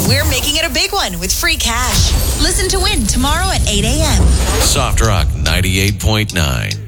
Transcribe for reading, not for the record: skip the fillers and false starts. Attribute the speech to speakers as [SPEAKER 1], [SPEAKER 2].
[SPEAKER 1] we're making it a big one with free cash. Listen to win tomorrow at 8 a.m.
[SPEAKER 2] Soft Rock 98.9.